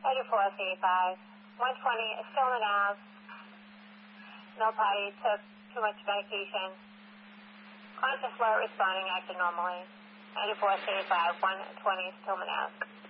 84C5. 120 is still in the house. No party took too much medication. Conscious, low, responding, acting normally. 84C5. 120 is still in the house.